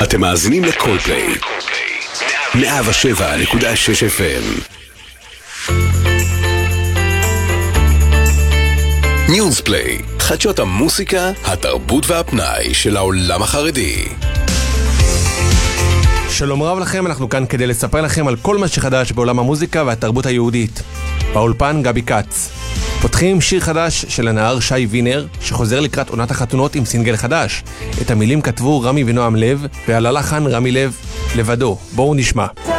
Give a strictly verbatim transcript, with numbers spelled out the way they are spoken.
אתם מאזינים לקולפליי מאה ושבע נקודה שש אף אם. ניוזפליי, חדשות המוסיקה, התרבות והפנאי של העולם החרדי. שלום רב לכם, אנחנו כאן כדי לספר לכם על כל מה שחדש בעולם המוזיקה והתרבות היהודית. באולפן גבי קץ. פותחים שיר חדש של הנער שי וינר, שחוזר לקראת עונת החתונות עם סינגל חדש. את המילים כתבו רמי ונועם לב, ועל הלחן רמי לב לבדו. בואו נשמע.